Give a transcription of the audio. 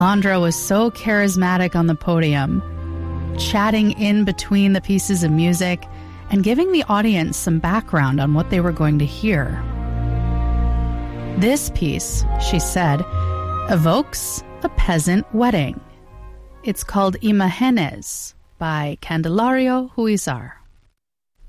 Alondra was so charismatic on the podium, chatting in between the pieces of music and giving the audience some background on what they were going to hear. This piece, she said, evokes a peasant wedding. It's called Imágenes by Candelario Huizar.